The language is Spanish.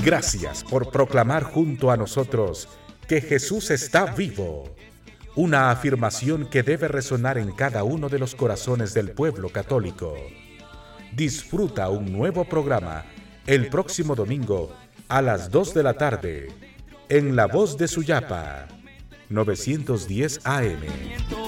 Gracias por proclamar junto a nosotros que Jesús está vivo. Una afirmación que debe resonar en cada uno de los corazones del pueblo católico. Disfruta un nuevo programa el próximo domingo a las 2 de la tarde en La Voz de Suyapa, 910 AM.